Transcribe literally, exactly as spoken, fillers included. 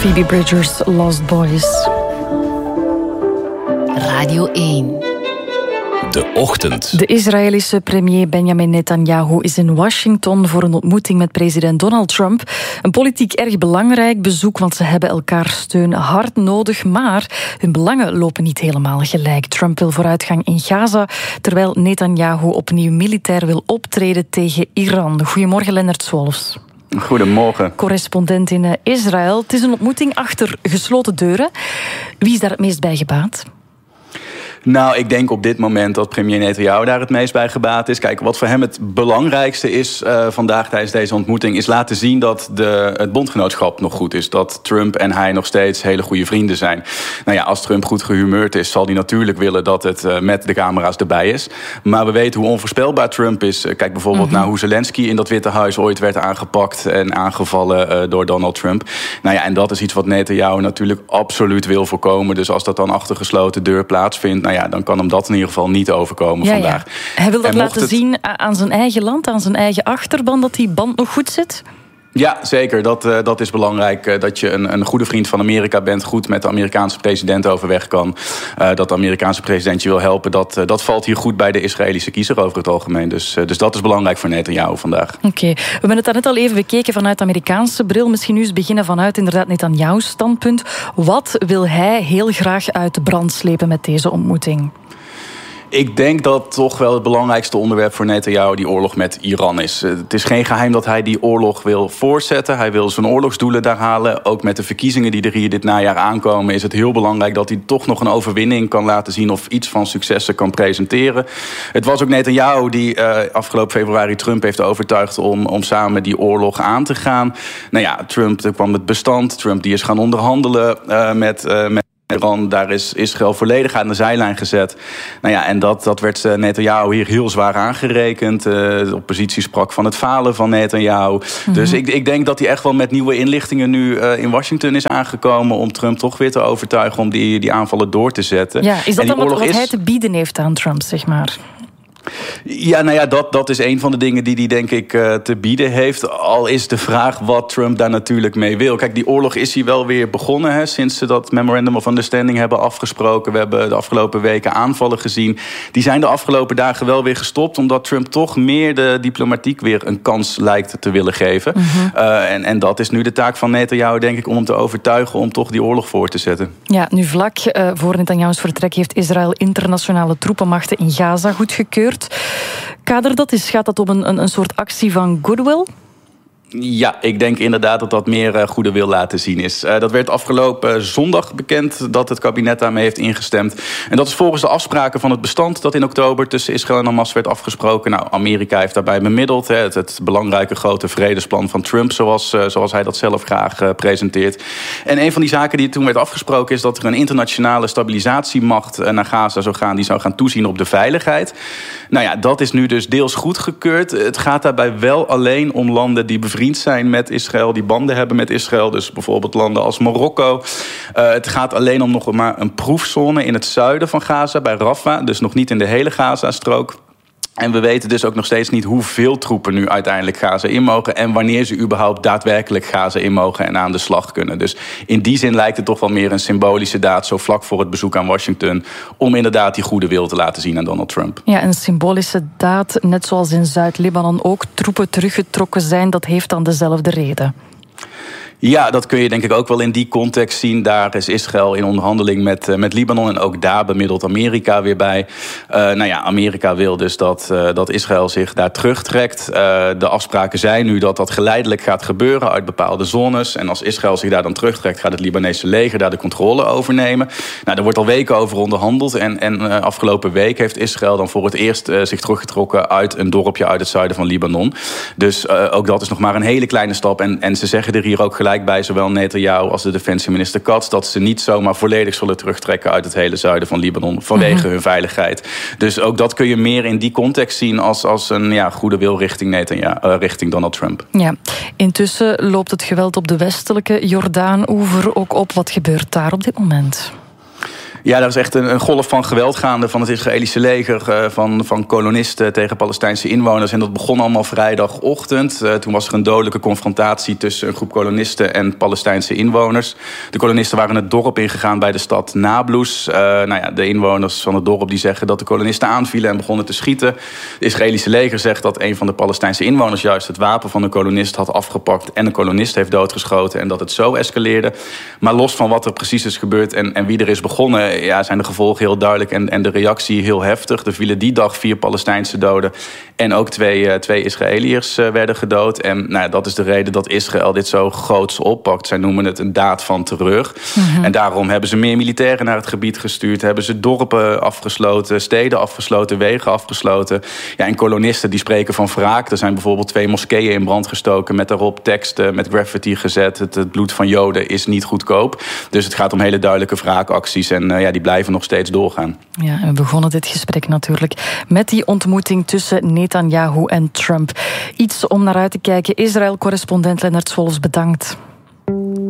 Phoebe Bridgers, Lost Boys. Radio één. De ochtend. De Israëlische premier Benjamin Netanyahu is in Washington voor een ontmoeting met president Donald Trump. Een politiek erg belangrijk bezoek, want ze hebben elkaar steun hard nodig, maar hun belangen lopen niet helemaal gelijk. Trump wil vooruitgang in Gaza, terwijl Netanyahu opnieuw militair wil optreden tegen Iran. Goedemorgen, Lennart Swolfs. Goedemorgen. Correspondent in Israël. Het is een ontmoeting achter gesloten deuren. Wie is daar het meest bij gebaat? Nou, ik denk op dit moment dat premier Netanyahu daar het meest bij gebaat is. Kijk, wat voor hem het belangrijkste is uh, vandaag tijdens deze ontmoeting is laten zien dat de, het bondgenootschap nog goed is. Dat Trump en hij nog steeds hele goede vrienden zijn. Nou ja, als Trump goed gehumeurd is, zal hij natuurlijk willen dat het uh, met de camera's erbij is. Maar we weten hoe onvoorspelbaar Trump is. Kijk bijvoorbeeld mm-hmm. naar hoe Zelensky in dat Witte Huis ooit werd aangepakt en aangevallen uh, door Donald Trump. Nou ja, en dat is iets wat Netanyahu natuurlijk absoluut wil voorkomen. Dus als dat dan achter gesloten deur plaatsvindt, nou ja, dan kan hem dat in ieder geval niet overkomen ja, vandaag. Ja. Hij wil dat laten het... zien aan zijn eigen land, aan zijn eigen achterban, dat die band nog goed zit? Ja, zeker. Dat, uh, dat is belangrijk. Uh, dat je een, een goede vriend van Amerika bent, goed met de Amerikaanse president overweg kan. Uh, dat de Amerikaanse president je wil helpen. Dat, uh, dat valt hier goed bij de Israëlische kiezer over het algemeen. Dus, uh, dus dat is belangrijk voor Netanyahu vandaag. Oké. Okay. We hebben het daarnet al even bekeken vanuit de Amerikaanse bril. Misschien nu eens beginnen vanuit inderdaad Netanyahu's standpunt. Wat wil hij heel graag uit de brand slepen met deze ontmoeting? Ik denk dat toch wel het belangrijkste onderwerp voor Netanyahu die oorlog met Iran is. Het is geen geheim dat hij die oorlog wil voortzetten. Hij wil zijn oorlogsdoelen daar halen. Ook met de verkiezingen die er hier dit najaar aankomen is het heel belangrijk dat hij toch nog een overwinning kan laten zien of iets van successen kan presenteren. Het was ook Netanyahu die uh, afgelopen februari Trump heeft overtuigd om, om samen die oorlog aan te gaan. Nou ja, Trump er kwam het bestand. Trump die is gaan onderhandelen uh, met... Uh, met Iran, daar is Israël volledig aan de zijlijn gezet. Nou ja, en dat, dat werd Netanyahu hier heel zwaar aangerekend. Uh, de oppositie sprak van het falen van Netanyahu. Mm-hmm. Dus ik, ik denk dat hij echt wel met nieuwe inlichtingen nu uh, in Washington is aangekomen om Trump toch weer te overtuigen om die, die aanvallen door te zetten. Ja, is dat dan wat, wat is... hij te bieden heeft aan Trump, zeg maar? Ja, nou ja, dat, dat is een van de dingen die hij denk ik uh, te bieden heeft. Al is de vraag wat Trump daar natuurlijk mee wil. Kijk, die oorlog is hier wel weer begonnen, hè, sinds ze dat Memorandum of Understanding hebben afgesproken. We hebben de afgelopen weken aanvallen gezien. Die zijn de afgelopen dagen wel weer gestopt, omdat Trump toch meer de diplomatiek weer een kans lijkt te willen geven. Mm-hmm. Uh, en, en dat is nu de taak van Netanyahu, denk ik, om hem te overtuigen om toch die oorlog voor te zetten. Ja, nu vlak uh, voor Netanyahu's vertrek heeft Israël internationale troepenmachten in Gaza goedgekeurd. Kader dat is, gaat dat om een, een soort actie van goodwill? Ja, ik denk inderdaad dat dat meer uh, goede wil laten zien is. Uh, dat werd afgelopen zondag bekend dat het kabinet daarmee heeft ingestemd. En dat is volgens de afspraken van het bestand dat in oktober tussen Israël en Hamas werd afgesproken. Nou, Amerika heeft daarbij bemiddeld. Hè, het, het belangrijke grote vredesplan van Trump, zoals, uh, zoals hij dat zelf graag uh, presenteert. En een van die zaken die toen werd afgesproken is dat er een internationale stabilisatiemacht uh, naar Gaza zou gaan. Die zou gaan toezien op de veiligheid. Nou ja, dat is nu dus deels goedgekeurd. Het gaat daarbij wel alleen om landen die bevriend zijn met Israël, die banden hebben met Israël. Dus bijvoorbeeld landen als Marokko. Uh, het gaat alleen om nog maar een proefzone in het zuiden van Gaza, bij Rafah. Dus nog niet in de hele Gaza-strook. En we weten dus ook nog steeds niet hoeveel troepen nu uiteindelijk Gaza in mogen en wanneer ze überhaupt daadwerkelijk Gaza in mogen en aan de slag kunnen. Dus in die zin lijkt het toch wel meer een symbolische daad, zo vlak voor het bezoek aan Washington, om inderdaad die goede wil te laten zien aan Donald Trump. Ja, een symbolische daad, net zoals in Zuid-Libanon ook troepen teruggetrokken zijn, dat heeft dan dezelfde reden. Ja, dat kun je denk ik ook wel in die context zien. Daar is Israël in onderhandeling met, uh, met Libanon en ook daar bemiddelt Amerika weer bij. Uh, nou ja, Amerika wil dus dat, uh, dat Israël zich daar terugtrekt. Uh, de afspraken zijn nu dat dat geleidelijk gaat gebeuren uit bepaalde zones. En als Israël zich daar dan terugtrekt, gaat het Libanese leger daar de controle overnemen. Nou, daar wordt al weken over onderhandeld. En, en uh, afgelopen week heeft Israël dan voor het eerst uh, zich teruggetrokken uit een dorpje uit het zuiden van Libanon. Dus uh, ook dat is nog maar een hele kleine stap. En, en ze zeggen er hier ook gelijk bij, zowel Netanyahu als de defensieminister Katz, dat ze niet zomaar volledig zullen terugtrekken uit het hele zuiden van Libanon vanwege mm-hmm. hun veiligheid. Dus ook dat kun je meer in die context zien als, als een ja, goede wil richting Netanyahu, uh, richting Donald Trump. Ja. Intussen loopt het geweld op de westelijke Jordaan-oever ook op. Wat gebeurt daar op dit moment? Ja, daar is echt een, een golf van geweld gaande van het Israëlische leger, uh, van, van kolonisten tegen Palestijnse inwoners. En dat begon allemaal vrijdagochtend. Uh, toen was er een dodelijke confrontatie tussen een groep kolonisten en Palestijnse inwoners. De kolonisten waren het dorp ingegaan bij de stad Nablus. Uh, nou ja, de inwoners van het dorp die zeggen dat de kolonisten aanvielen en begonnen te schieten. Het Israëlische leger zegt dat een van de Palestijnse inwoners juist het wapen van een kolonist had afgepakt en een kolonist heeft doodgeschoten en dat het zo escaleerde. Maar los van wat er precies is gebeurd en, en wie er is begonnen, ja, zijn de gevolgen heel duidelijk en, en de reactie heel heftig. Er vielen die dag vier Palestijnse doden en ook twee, uh, twee Israëliërs uh, werden gedood. En nou ja, dat is de reden dat Israël dit zo groots oppakt. Zij noemen het een daad van terreur. Mm-hmm. En daarom hebben ze meer militairen naar het gebied gestuurd, hebben ze dorpen afgesloten, steden afgesloten, wegen afgesloten. Ja, en kolonisten die spreken van wraak. Er zijn bijvoorbeeld twee moskeeën in brand gestoken met daarop teksten met graffiti gezet. Het, het bloed van Joden is niet goedkoop. Dus het gaat om hele duidelijke wraakacties en uh, ja, die blijven nog steeds doorgaan. Ja, en we begonnen dit gesprek natuurlijk met die ontmoeting tussen Netanyahu en Trump. Iets om naar uit te kijken. Israël-correspondent Lennart Swolfs, bedankt.